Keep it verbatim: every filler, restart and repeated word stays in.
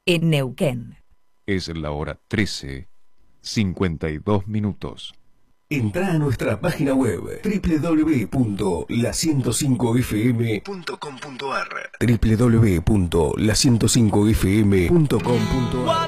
en Neuquén. Es la hora trece, cincuenta y dos minutos. Entrá a nuestra página web doble u doble u doble u punto la ciento cinco f m punto com punto a r doble u doble u doble u punto la ciento cinco f m punto com punto a r